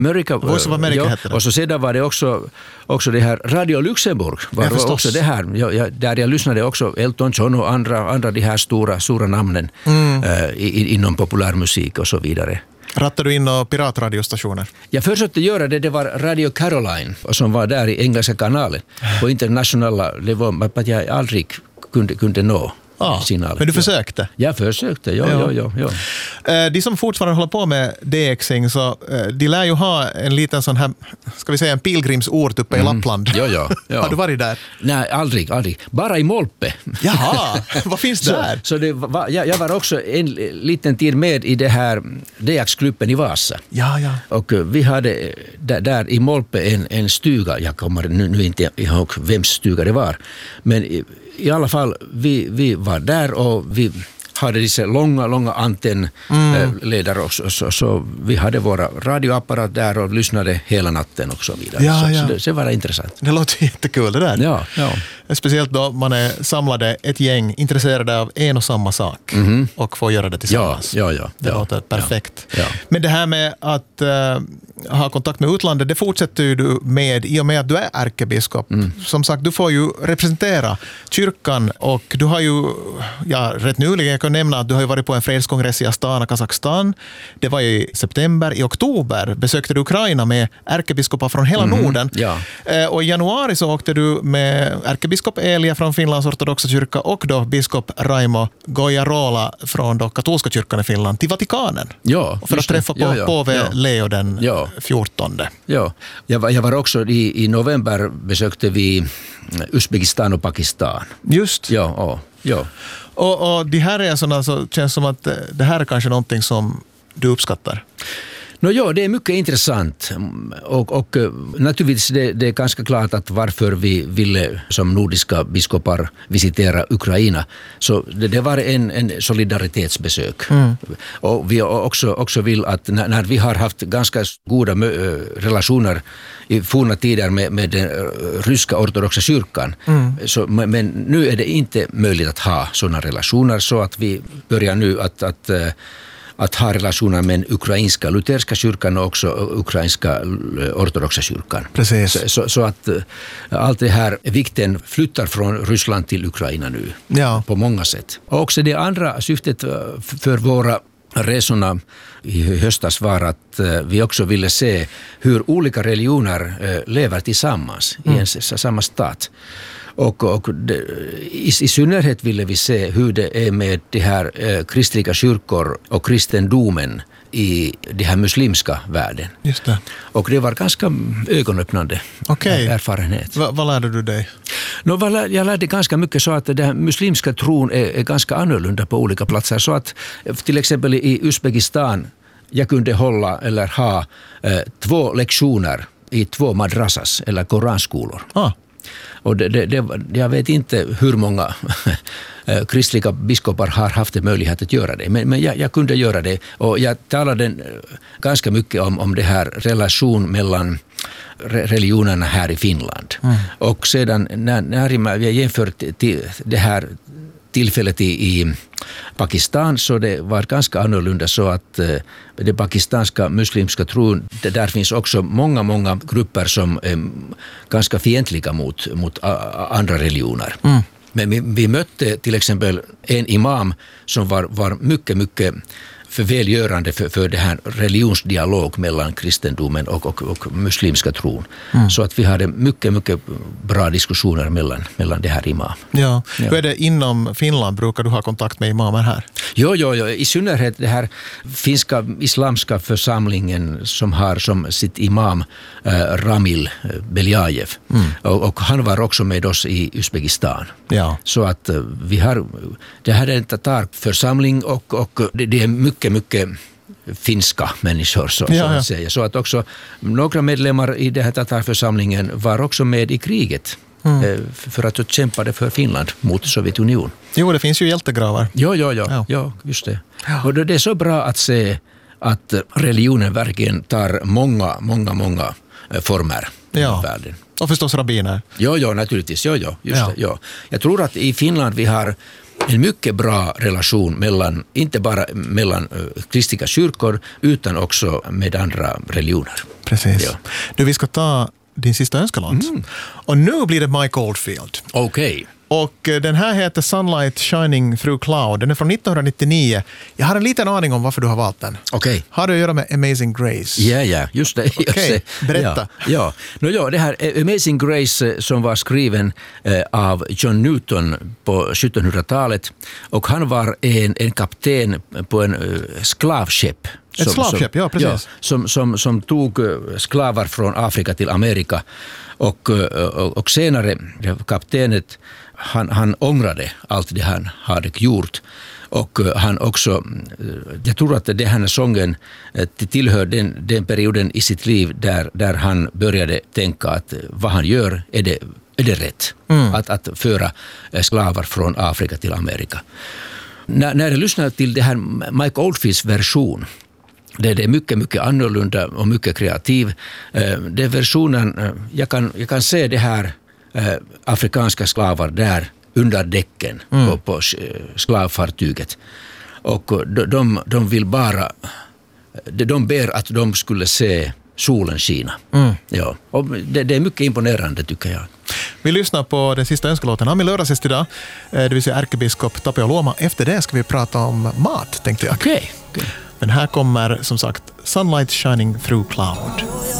Voice of America hette det. Och så sedan var det också det här Radio Luxemburg var också det här. Där jag lyssnade också Elton John och andra de här stora namnen inom populärmusik och så vidare. Rattar du in och piratradiostationer? Jag försökte göra det var Radio Caroline som var där i engelska kanalen på internationella, det var att jag aldrig kunde nå signalen. Men du försökte? Jag försökte, ja. De som fortfarande håller på med DXing, så de lär ju ha en liten sån här, ska vi säga en pilgrimsort uppe i Lappland. Ja. Har du varit där? Nej, aldrig. Bara i Molpe. Jaha, vad finns där? Så jag var också en liten tid med i det här DX-klubben i Vasa. Ja. Och vi hade där i Molpe en stuga, jag kommer nu inte ihåg vems stuga det var, men i alla fall vi var där och vi hade dessa långa antennledare också, så vi hade våra radioapparat där och lyssnade hela natten och så vidare. Så det var intressant. Det låter jättekul det där. Ja. Speciellt då man är samlade ett gäng intresserade av en och samma sak och får göra det tillsammans. Det låter perfekt. Ja. Men det här med att ha kontakt med utlandet, det fortsätter ju du med i och med att du är ärkebiskop. Som sagt, du får ju representera kyrkan och du har ju, rätt nyligen jag kan nämna att du har ju varit på en fredskongress i Astana, Kazakstan. Det var i september. I oktober besökte du Ukraina med ärkebiskopar från hela Norden. Ja. Och i januari så åkte du med ärkebiskop Elia från Finlands ortodoxa kyrka och då biskop Raimo Gojarola från då katolska kyrkan i Finland till Vatikanen. Ja, för att träffa på påve Leo den 14. Ja, jag var också i november besökte vi Uzbekistan och Pakistan. Just. Ja. Och det här är sådana, så känns som att det här är kanske någonting som du uppskattar. Det är mycket intressant och naturligtvis det är ganska klart att varför vi ville som nordiska biskopar visitera Ukraina. Så det var en solidaritetsbesök. Och vi också vill att när vi har haft ganska goda relationer i forna tider med den ryska ortodoxa kyrkan. Men nu är det inte möjligt att ha sådana relationer, så att vi börjar nu att ha relationer med den ukrainska lutherska kyrkan och också ukrainska ortodoxa kyrkan. Precis. Så att allt det här vikten flyttar från Ryssland till Ukraina nu på många sätt. Och också det andra syftet för våra resorna i höstas var att vi också ville se hur olika religioner lever tillsammans i en samma stat. Och i synnerhet ville vi se hur det är med de här kristliga kyrkor och kristendomen i den här muslimska världen. Just det. Och det var ganska ögonöppnande erfarenhet. Vad lärde du dig? Jag lärde ganska mycket, så att den muslimska tron är ganska annorlunda på olika platser. Så att till exempel i Uzbekistan jag kunde hålla eller ha 2 lektioner i 2 madrasas eller koranskolor. Och jag vet inte hur många kristliga biskopar har haft möjlighet att göra det. Men jag kunde göra det. Och jag talade ganska mycket om det här relation mellan religionerna här i Finland. Och sedan när jag jämfört det här tillfället i Pakistan, så det var ganska annorlunda, så att det pakistanska muslimska tron, där finns också många grupper som är ganska fientliga mot andra religioner. Men vi mötte till exempel en imam som var mycket för välgörande för det här religionsdialog mellan kristendomen och muslimska tron. Så att vi hade mycket bra diskussioner mellan det här imam. Ja. Hur är det inom Finland? Brukar du ha kontakt med imamer här? Jo. I synnerhet det här finska islamska församlingen som har som sitt imam Ramil Beljajev. Och han var också med oss i Uzbekistan. Ja. Så att det här är en tatarförsamling och det är mycket finska människor så att säga. Så att också några medlemmar i den här tatarförsamlingen var också med i kriget för att kämpa för Finland mot Sovjetunionen. Jo, det finns ju hjältegravar. Ja, just det. Ja. Och det är så bra att se att religionen verkligen tar många former i världen. Och förstås rabbiner. Ja, naturligtvis. Just det. Jag tror att i Finland vi har en mycket bra relation mellan, inte bara mellan kristliga kyrkor utan också med andra religioner. Precis. Ja. Nu, vi ska ta din sista önskelåt. Och nu blir det Mike Oldfield. Okej. Och den här heter Sunlight Shining Through Cloud. Den är från 1999. Jag har en liten aning om varför du har valt den. Okej. Har det att göra med Amazing Grace? Ja, just det. Okej, berätta. Ja. Det här Amazing Grace som var skriven av John Newton på 1700-talet, och han var en kapten på en slavskepp. Ett slavskepp, ja, precis. Ja, som tog slavar från Afrika till Amerika. Och senare, kaptenet, han ångrade allt det han hade gjort. Och han också, jag tror att den här sången tillhör den perioden i sitt liv där han började tänka att vad han gör är det rätt. Att föra slavar från Afrika till Amerika. När jag lyssnar till det här Mike Oldfields version, det är mycket, mycket annorlunda och mycket kreativ. Den versionen, jag kan se det här afrikanska slavar där under däcken på slavfartyget. Och de vill bara, de ber att de skulle se solen skina. Ja, och det är mycket imponerande, tycker jag. Vi lyssnar på den sista önskelåten. Ami Lördagsgäst idag, det vill säga ärkebiskop Tapio Luoma. Efter det ska vi prata om mat, tänkte jag. Okej. Men här kommer som sagt Sunlight Shining Through Cloud.